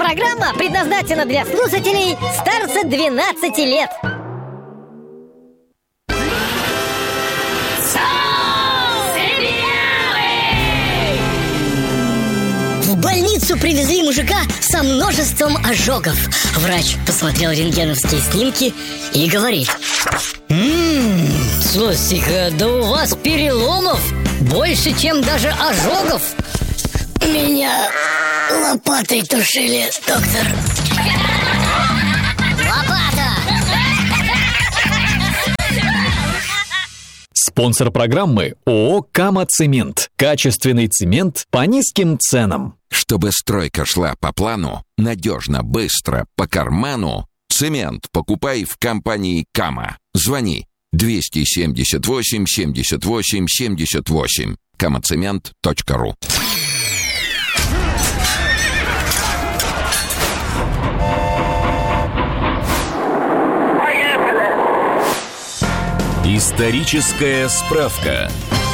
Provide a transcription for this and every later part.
Программа предназначена для слушателей старше 12 лет. В больницу привезли мужика со множеством ожогов. Врач посмотрел рентгеновские снимки и говорит: слушайте-ка, да у вас переломов больше, чем даже ожогов. Меня лопатой тушили, доктор. Лопата! Спонсор программы ООО «Кама-Цемент». Качественный цемент по низким ценам. Чтобы стройка шла по плану, надежно, быстро, по карману, цемент покупай в компании «Кама». Звони 278 78 78. kamacement.ru. Историческая справка.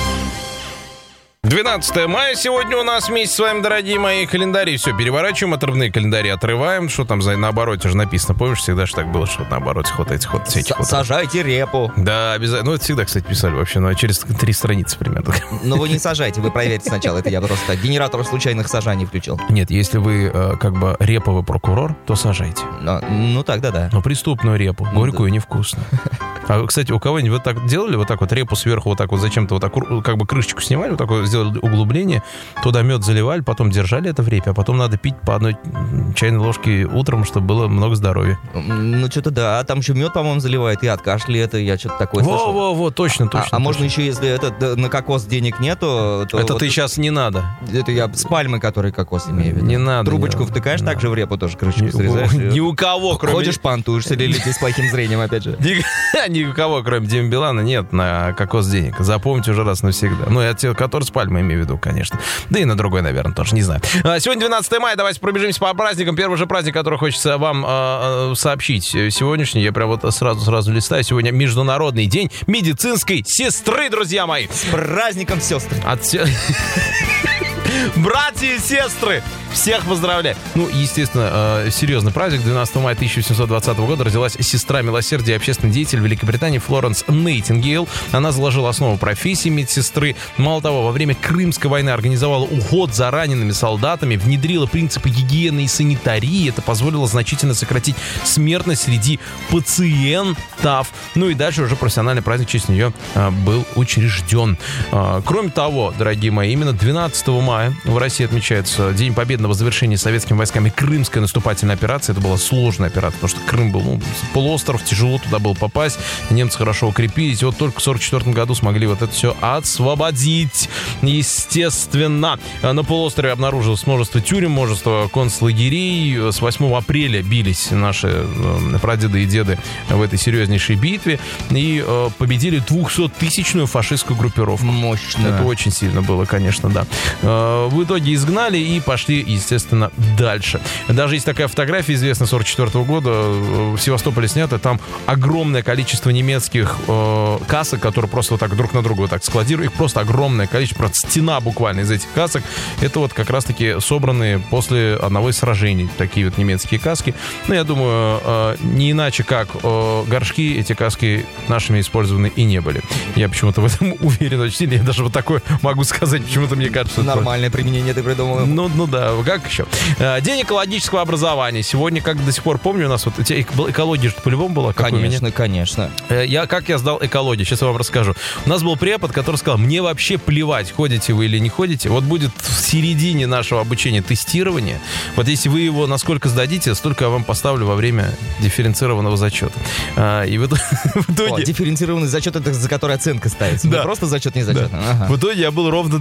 12 мая сегодня у нас вместе с вами, дорогие мои, календари. Все, переворачиваем, отрывные календари отрываем. Что там на обороте же написано? Помнишь, всегда же так было, что на обороте всяких Сажайте репу. Да, обязательно. Ну, это всегда, кстати, писали вообще, но через 3 страницы примерно. Но вы не сажайте, вы проверьте сначала. Это я просто генератор случайных сажаний включил. Нет, если вы как бы реповый прокурор, то сажайте. Ну, тогда да. Но преступную репу, горькую, невкусную. А, кстати, у кого-нибудь вот так делали, вот так вот репу сверху, вот так вот зачем-то вот так как бы крышечку снимали, вот такое сделали углубление, туда мед заливали, потом держали это в репе, а потом надо пить по одной чайной ложке утром, чтобы было много здоровья. Ну, что-то да, там еще мед, по-моему, заливает, и от кашля это, я что-то такое слышал. Во, точно. Можно еще, если это на кокос денег нету, то... Это вот ты сейчас не надо. Это я с пальмы, который кокос имею в виду. Не надо. Трубочку втыкаешь, так же в репу тоже крышечку срезаешь. Ни у кого, кроме... Ходишь, понтуешься, или ты с плохим зрением, опять же. Ни у кого, кроме Димы Билана, нет на кокос денег. Запомните уже раз навсегда. Ну, я те, который с пальмой имею в виду, конечно. Да и на другой, наверное, тоже, не знаю. Сегодня 12 мая, давайте пробежимся по праздникам. Первый же праздник, который хочется вам сообщить. Сегодняшний, я прям вот сразу листаю. Сегодня Международный день медицинской сестры, друзья мои. С праздником, сестры. Братья и сестры! Всех поздравляю! Ну, естественно, серьезный праздник. 12 мая 1720 года родилась сестра милосердия и общественный деятель Великобритании Флоренс Найтингейл. Она заложила основу профессии медсестры. Мало того, во время Крымской войны организовала уход за ранеными солдатами, внедрила принципы гигиены и санитарии. Это позволило значительно сократить смертность среди пациентов. Ну и дальше уже профессиональный праздник в честь нее был учрежден. Кроме того, дорогие мои, именно 12 мая в России отмечается День Победного завершения советскими войсками Крымской наступательной операции. Это была сложная операция, потому что Крым был полуостров, тяжело туда было попасть. Немцы хорошо укрепились. И вот только в 1944 году смогли вот это все освободить. Естественно, на полуострове обнаружилось множество тюрем, множество концлагерей. С 8 апреля бились наши прадеды и деды в этой серьезнейшей битве и победили 200-тысячную фашистскую группировку. Мощно. Это очень сильно было, конечно, да. В итоге изгнали и пошли, естественно, дальше. Даже есть такая фотография, известная, 1944 года, в Севастополе снята. Там огромное количество немецких касок, которые просто вот так друг на друга вот так складируют. Их просто огромное количество, просто стена буквально из этих касок. Это вот как раз-таки собранные после одного из сражений такие вот немецкие каски. Ну, я думаю, не иначе как горшки, эти каски нашими использованы и не были. Я почему-то в этом уверен очень сильно. Я даже вот такое могу сказать. Почему-то мне кажется, что... Нормальное применение ты придумал. Ну да, как еще? День экологического образования. Сегодня, как до сих пор помню, у нас вот экология же по-любому была. Конечно. Как я сдал экологию, сейчас я вам расскажу. У нас был препод, который сказал: мне вообще плевать, ходите вы или не ходите. Вот будет в середине нашего обучения тестирование. Вот если вы его насколько сдадите, столько я вам поставлю во время дифференцированного зачета. И в итоге... Дифференцированный зачет — это за который оценка ставится. Да. Не просто зачет, не зачет. Да. Ага. В итоге я был ровно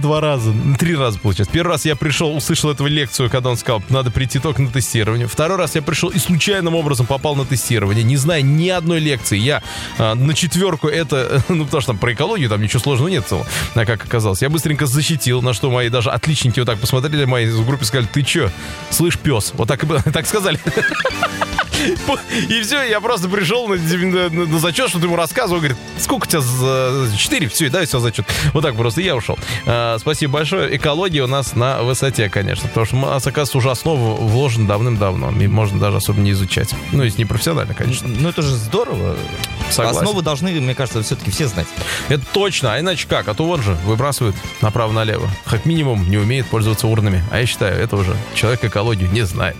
3 раза, получается. Первый раз я пришел, услышал эту лекцию, когда он сказал, надо прийти только на тестирование. Второй раз я пришел и случайным образом попал на тестирование, не зная ни одной лекции. Я на 4 это, ну, потому что там про экологию там ничего сложного нет целого, как оказалось. Я быстренько защитил, на что мои даже отличники вот так посмотрели, мои в группе сказали: ты че, слышь, пес? Вот так и было, так сказали. И все, я просто пришел на зачет, что ты ему рассказывал, говорит, сколько у тебя 4, все, дай все зачет. Вот так просто, я ушел. Спасибо большое. Экология у нас на высоте, конечно, потому что, оказывается, уже основа вложена давным-давно, и можно даже особо не изучать. Ну, если не профессионально, конечно. Ну, это же здорово. Согласен. Основы должны, мне кажется, все-таки все знать. Это точно, а иначе как? А то вон же выбрасывают направо-налево. Как минимум не умеет пользоваться урнами. А я считаю, это уже человек экологию не знает.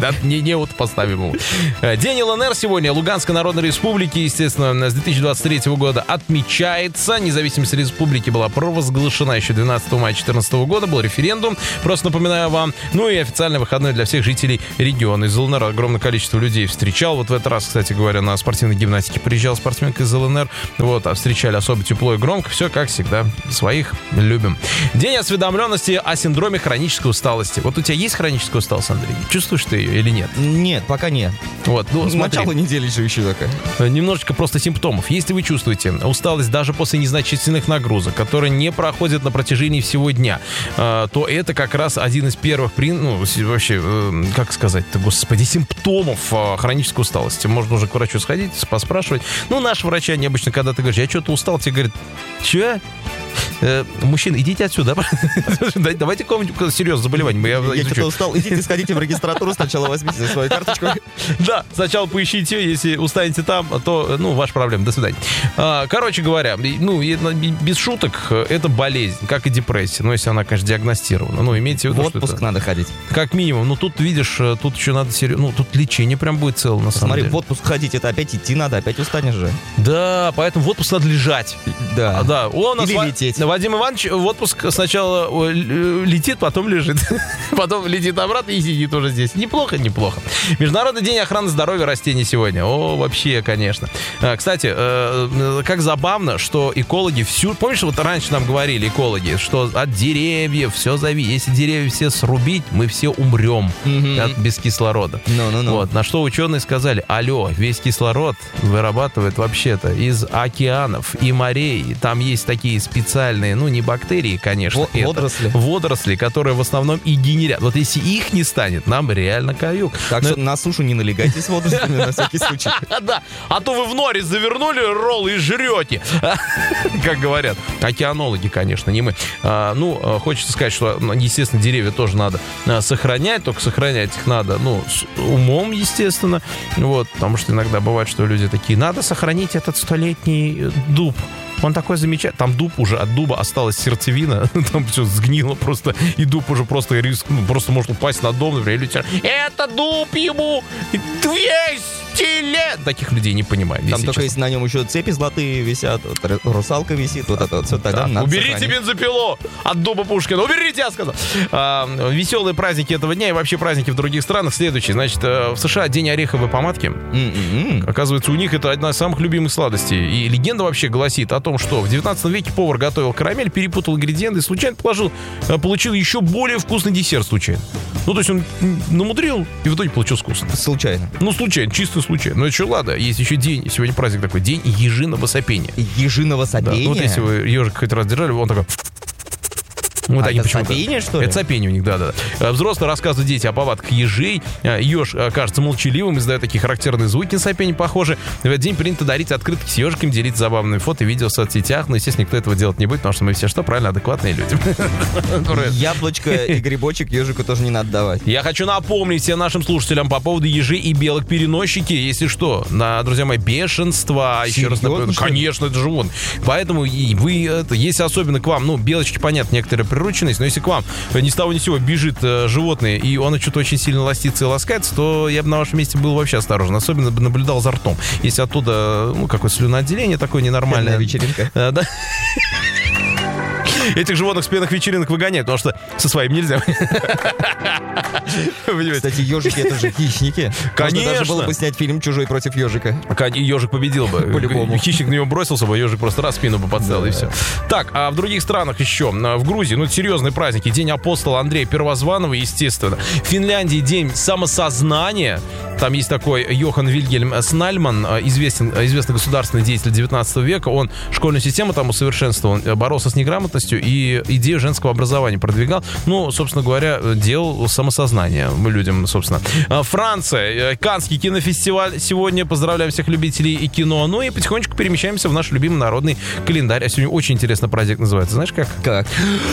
Не вот поставим ему. День ЛНР сегодня. Луганской Народной Республики, естественно, с 2023 года отмечается. Независимость республики была провозглашена еще 12 мая 2014 года. Был референдум, просто напоминаю вам. Ну и официальный выходной для всех жителей региона. Из ЛНР огромное количество людей встречал. Вот в этот раз, кстати говоря, на спортивной гимнастике приезжала спортсменка из ЛНР. Вот, а встречали особо тепло и громко. Все как всегда. Своих любим. День осведомленности о синдроме хронической усталости. Вот у тебя есть хроническая усталость, Андрей? Чувствуешь ты ее или нет? Нет, пока нет. Вот, ну, смотри. Начало недели же еще такая. Немножечко просто симптомов. Если вы чувствуете усталость даже после незначительных нагрузок, которые не проходят на протяжении всего дня, то это как раз один из первых, вообще, как сказать-то, господи, симптомов хронической усталости. Можно уже к врачу сходить, поспрашивать. Ну, наши врачи, они обычно, когда ты говоришь, я что-то устал, тебе говорят, че? Мужчины, идите отсюда. Давайте какое-нибудь серьезное заболевание. Я что-то устал. Идите, сходите в регистратуру, сначала возьмите свою карточку. Да, сначала поищите, если устанете там, то, ваша проблема. До свидания. Короче говоря, без шуток, это болезнь, как и депрессия. Если она, конечно, диагностирована. Имейте в виду, в отпуск надо ходить. Как минимум. Тут, видишь, тут еще надо серьезно. Тут лечение прям будет целое, на самом деле. Смотри, в отпуск ходить, это опять идти надо, опять устанешь же. Да, поэтому в отпуск надо лежать. Да. Или лететь. Вадим Иванович в отпуск сначала летит, потом лежит. Потом летит обратно и сидит уже здесь. Неплохо. Международный день охраны здоровья растений сегодня. Вообще, конечно. Кстати, как забавно, что экологи Помнишь, вот раньше нам говорили экологи, что от деревьев все зависит. Если деревья все срубить, мы все умрем без кислорода. Вот. На что ученые сказали, алло, весь кислород вырабатывает вообще-то из океанов и морей. Там есть такие специальные, не бактерии, конечно. Водоросли, которые в основном и генерят. Вот если их не станет, нам реально каюк. Так что на сушу не налегайте с водорослями на всякий случай. Да, а то вы в норе завернули роллы и жрете. Как говорят. Океанологи, конечно, не мы. Хочется сказать, что, естественно, деревья тоже надо сохранять, только сохранять их надо, с умом, естественно. Вот, потому что иногда бывает, что люди такие, надо сохранить этот 100-летний дуб. Он такой замечательный. Там дуб уже, от дуба осталась сердцевина. Там все сгнило просто. И дуб уже просто может упасть на дом, например. Это дуб ему 200 лет! Таких людей не понимаю. Там только если на нем еще цепи золотые висят, русалка висит, вот это вот все, тогда надо уберите сохранить. Бензопилу от дуба Пушкина. Уберите, я сказал. Веселые праздники этого дня и вообще праздники в других странах следующие. Значит, в США день ореховой помадки. Оказывается, у них это одна из самых любимых сладостей. И легенда вообще гласит о том, что в 19 веке повар готовил карамель, перепутал ингредиенты и случайно получил еще более вкусный десерт случайно. То есть он намудрил и в итоге получился вкусно. Случайно. Случайно, чисто случайно. Но еще ладно, есть еще день, сегодня праздник такой, день ежиного сопения. Ежиного сопения? Да, если вы ежик хоть раз держали, он такой... это сопение, что ли? Это сопение у них, да. Взрослые рассказывают дети о повадках ежей. Еж кажется молчаливым, издает такие характерные звуки на сопение похожи. В этот день принято дарить открытки с ежиками, делиться забавными фото и видео в соцсетях. Но, естественно, никто этого делать не будет, потому что мы все правильно, адекватные люди. Яблочко и грибочек ежику тоже не надо давать. Я хочу напомнить всем нашим слушателям по поводу ежей и белок переносчики, если что, друзья мои, бешенство. Еще раз напомню, конечно, это же он. Поэтому вы, если особенно к вам, белочки, понятно, некоторые прирученность, но если к вам ни с того ни с сего бежит животное, и оно что-то очень сильно ластится и ласкается, то я бы на вашем месте был вообще осторожен. Особенно бы наблюдал за ртом. Если оттуда, какое-то слюноотделение такое ненормальное. Вечеринка. Да. Этих животных с пенных вечеринок выгоняют, потому что со своим нельзя. Кстати, ежики — это же хищники. Конечно. Можно даже было бы снять фильм «Чужой против ежика». Ежик победил бы. По-любому. Хищник на него бросился бы, ежик просто раз спину бы подставил, и все. Так, а в других странах еще. В Грузии, серьезные праздники. День апостола Андрея Первозванного, естественно. В Финляндии день самосознания. Там есть такой Йохан Вильгельм Снальман, известный государственный деятель 19 века. Он школьную систему там усовершенствовал, боролся с неграмотностью и идею женского образования продвигал. Ну, собственно говоря, делал самосознание людям, собственно. Франция, Каннский кинофестиваль. Сегодня поздравляем всех любителей и кино. Ну и потихонечку перемещаемся в наш любимый народный календарь. А сегодня очень интересный праздник называется. Знаешь как? Как?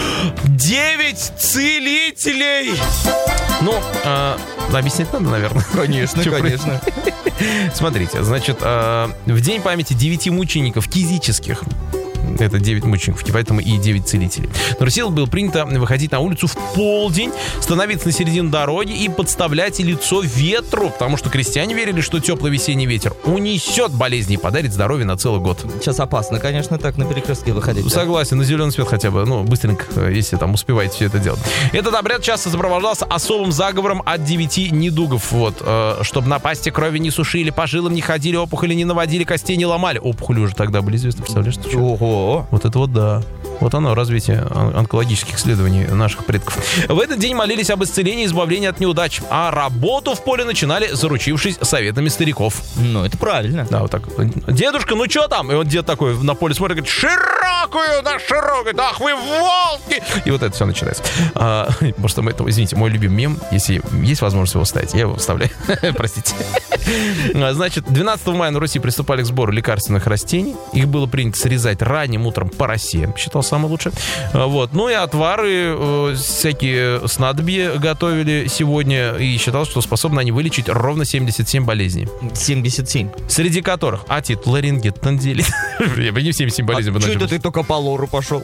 9 целителей! Ну, объяснять надо, наверное. Конечно, конечно. Смотрите, значит, в день памяти 9 мучеников физических, это 9 мучеников, поэтому и 9 целителей, на Руси было принято выходить на улицу в полдень, становиться на середину дороги и подставлять лицо ветру, потому что крестьяне верили, что теплый весенний ветер унесет болезни и подарит здоровье на целый год. Сейчас опасно, конечно, так на перекрестке выходить. Согласен, на зеленый свет хотя бы, ну, быстренько, если там успеваете все это делать. Этот обряд часто сопровождался особым заговором от 9 недугов, вот, чтобы на пасте крови не сушили, по жилам не ходили, опухоли не наводили, костей не ломали. Опухоли уже тогда были известны, представляешь? Ого! Вот это вот да. Вот оно, развитие онкологических исследований наших предков. В этот день молились об исцелении и избавлении от неудач, а работу в поле начинали, заручившись советами стариков. Ну, это правильно. Да, вот так. Дедушка, ну что там? И вот дед такой на поле смотрит, говорит, широкую, да, широкую, ах вы волки! И вот это все начинается. Просто это, извините, мой любимый мем, если есть возможность его вставить, я его вставляю. Простите. Значит, 12 мая на Руси приступали к сбору лекарственных растений. Их было принято срезать ранним утром по росе, считал самое лучшее. Вот. Ну и отвары, всякие снадобья готовили сегодня, и считал, что способны они вылечить ровно 77 болезней. 77. Среди которых атит, ларингит, тонзиллит. Я бы не 77 болезней. А что это ты только по лору пошел?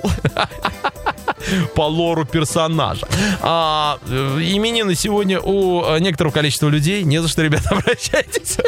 По лору персонажа. Именины сегодня у некоторого количества людей. Не за что, ребята, обращайтесь.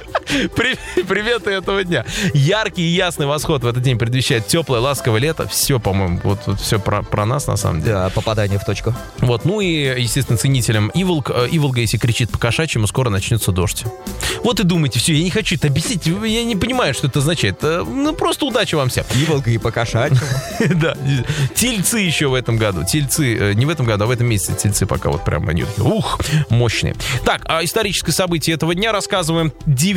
Приветы этого дня. Яркий и ясный восход в этот день предвещает теплое, ласковое лето. Все, по-моему, вот все про нас, на самом деле. Да, попадание в точку. Вот, ну и, естественно, ценителям Иволга, если кричит по-кошачьему, скоро начнется дождь. Вот и думайте, все, я не хочу это объяснить, я не понимаю, что это означает. Ну, просто удачи вам всем. Иволга и по-кошачьему. Да. Тельцы еще в этом году. Тельцы, не в этом году, а в этом месяце тельцы пока вот прям они, мощные. Так, историческое событие этого дня рассказываем.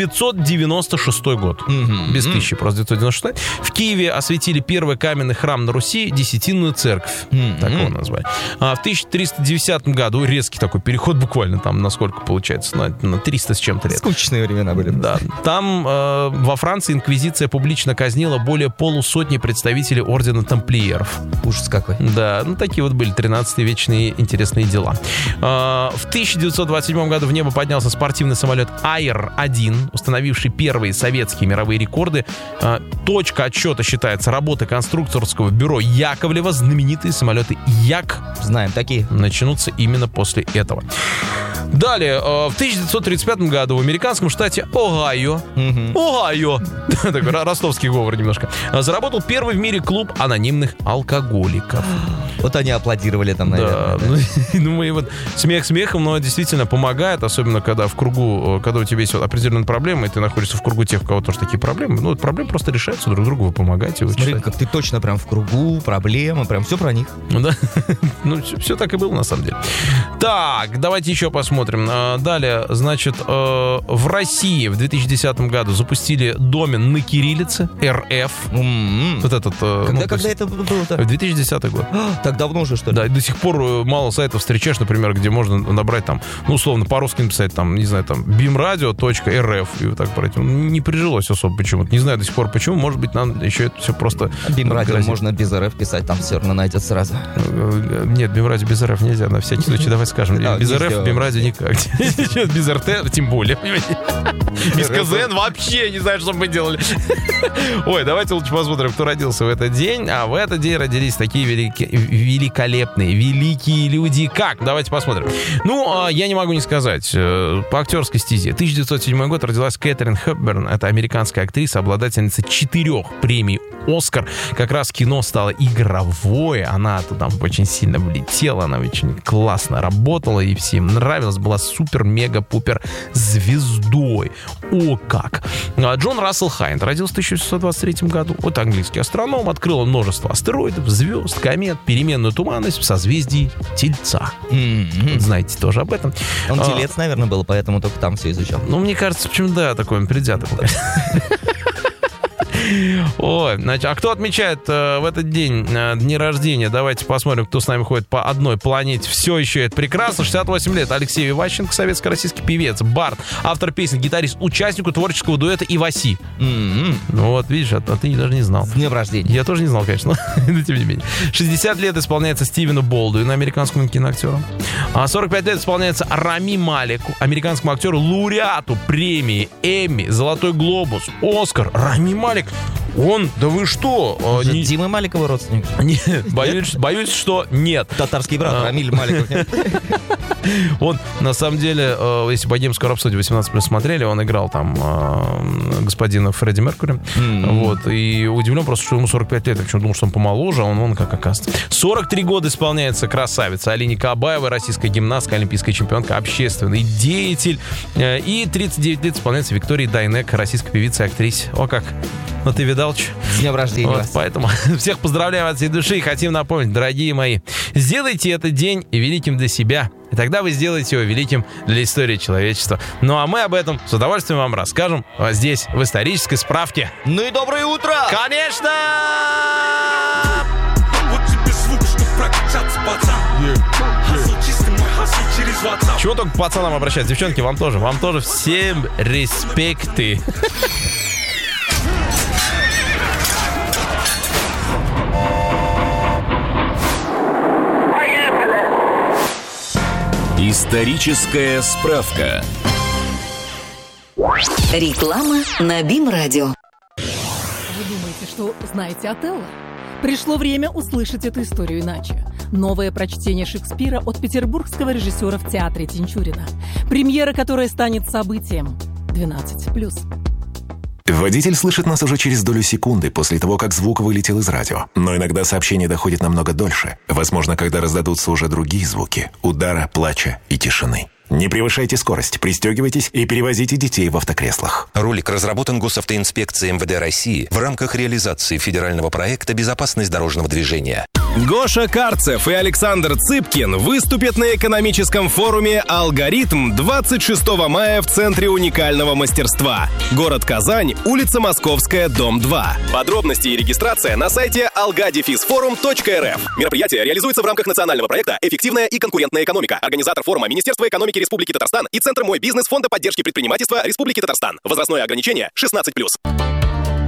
996 год. Без тысячи, просто 996. В Киеве осветили первый каменный храм на Руси, Десятинную церковь. Так его назвали. В 1310 году, резкий такой переход буквально там, насколько получается, на 300 с чем-то лет. Скучные времена были. Да. Там во Франции инквизиция публично казнила более полусотни представителей ордена тамплиеров. Ужас какой. Да, ну такие вот были 13-вечные интересные дела. В 1927 году в небо поднялся спортивный самолет Аир-1, установивший первые советские мировые рекорды. Точка отсчета считается работа конструкторского бюро Яковлева. Знаменитые самолеты Як, знаем такие, начнутся именно после этого. Далее, в 1935 году в американском штате Огайо, такой ростовский говор немножко, заработал первый в мире клуб анонимных алкоголиков. Вот они аплодировали там, наверное. Да. Ну, и вот смех смехом, но действительно помогает, особенно когда в кругу, когда у тебя есть вот определенные проблемы, и ты находишься в кругу тех, у кого тоже такие проблемы, ну, проблемы просто решаются, друг другу вы помогаете. Смотри, как ты точно прям в кругу, проблемы, прям все про них. Ну, да. Ну, все так и было, на самом деле. Так, давайте еще посмотрим. Далее, значит, в России в 2010 году запустили домен на кириллице, РФ. Вот этот... Когда это было-то? В 2010 год. Так давно уже, что ли? Да, и до сих пор мало сайтов встречаешь, например, где можно набрать там, ну, условно, по-русски написать, там, не знаю, там, bimradio.rf, и вот так пройти. Не прижилось особо почему-то. Не знаю до сих пор почему. Может быть, нам еще это все просто... Бимрадио можно без РФ писать, там все равно найдет сразу. Нет, Бимрадио без РФ нельзя, на всякий случай, давай скажем. Без РФ Бимрадио никак. Без РТ тем более. Без КЗН вообще не знаю, что мы делали. Ой, давайте лучше посмотрим, кто родился в этот день. А в этот день родились такие великолепные, великие люди. Как? Давайте посмотрим. Ну, я не могу не сказать. По актерской стезе. 1907 год родилась Кэтрин Хепберн. Это американская актриса, обладательница 4 премий «Оскар». Как раз кино стало игровое. Она туда очень сильно влетела. Она очень классно работала, и всем нравилась. была супер-мега-пупер звездой. О как! Джон Рассел Хайнд родился в 1823 году. Вот английский астроном. Открыл множество астероидов, звезд, комет, переменную туманность в созвездии Тельца. Знаете тоже об этом. Он телец, наверное, был, поэтому только там все изучал. Ну, мне кажется, почему да, такой он предвзятый. Ой, значит, а кто отмечает в этот день дни рождения? Давайте посмотрим, кто с нами ходит по одной планете. Все еще это прекрасно. 68 лет. Алексей Иващенко, советско-российский певец, бард, автор песен, гитарист, участнику творческого дуэта Иваси. Ну вот, видишь, а ты даже не знал. С днем рождения. Я тоже не знал, конечно, но тем не менее. 60 лет исполняется Стивену Болдуину, американскому киноактеру. 45 лет исполняется Рами Малику, американскому актеру, лауреату премии Эмми, Золотой глобус, Оскар. Рами Малик, он, да вы что? Димы Маликова родственник. Нет, боюсь, что нет. Татарский брат Рамиль Маликов. Он, на самом деле, если «Богемскую рапсодию» 18+ смотрели, он играл там господина Фредди Меркьюри. Вот, и удивлен просто, что ему 45 лет. Я почему думал, что он помоложе, а он как оказывается. 43 года исполняется красавица Алине Кабаевой, российская гимнастка, олимпийская чемпионка, общественный деятель. И 39 лет исполняется Виктории Дайнек, российской певице и актрисе. О как! Ну ты видал, что? С днем рождения вот, вас. Поэтому всех поздравляем от всей души и хотим напомнить, дорогие мои, сделайте этот день великим для себя, и тогда вы сделаете его великим для истории человечества. Ну а мы об этом с удовольствием вам расскажем здесь, в исторической справке. Ну и доброе утро! Конечно! Вот тебе звук, что прокачаться, пацан. Хасл чистый, мой хасл через WhatsApp. Чего только к пацанам обращаться? Девчонки, вам тоже всем респекты. Историческая справка. Реклама на БИМ-радио. Вы думаете, что знаете Отелло? Пришло время услышать эту историю иначе. Новое прочтение Шекспира от петербургского режиссера в театре Тинчурина. Премьера, которая станет событием 12+. Водитель слышит нас уже через долю секунды после того, как звук вылетел из радио. Но иногда сообщение доходит намного дольше. Возможно, когда раздадутся уже другие звуки – удара, плача и тишины. Не превышайте скорость, пристегивайтесь и перевозите детей в автокреслах. Ролик разработан Госавтоинспекцией МВД России в рамках реализации федерального проекта «Безопасность дорожного движения». Гоша Карцев и Александр Цыпкин выступят на экономическом форуме «Алгоритм» 26 мая в Центре уникального мастерства. Город Казань, улица Московская, дом 2. Подробности и регистрация на сайте algadefisforum.rf. Мероприятие реализуется в рамках национального проекта «Эффективная и конкурентная экономика». Организатор форума Министерство экономики Республики Татарстан и Центр «Мой бизнес» Фонда поддержки предпринимательства Республики Татарстан. Возрастное ограничение 16+.